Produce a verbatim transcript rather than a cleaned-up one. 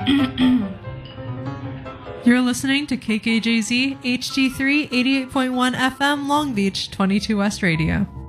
You're listening to K K J Z H D three eighty-eight point one F M Long Beach, twenty-two West Radio.